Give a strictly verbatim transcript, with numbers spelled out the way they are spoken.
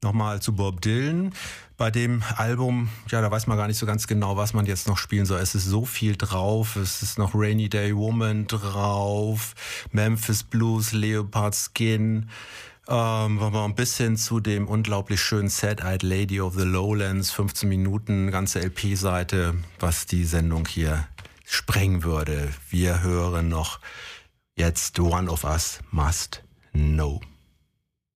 Nochmal zu Bob Dylan. Bei dem Album, ja, da weiß man gar nicht so ganz genau, was man jetzt noch spielen soll. Es ist so viel drauf. Es ist noch Rainy Day Woman drauf, Memphis Blues, Leopard Skin, ähm, bis hin zu dem unglaublich schönen Sad-Eyed Lady of the Lowlands, fünfzehn Minuten, ganze L P-Seite, was die Sendung hier sprengen würde. Wir hören noch jetzt One of Us Must Know.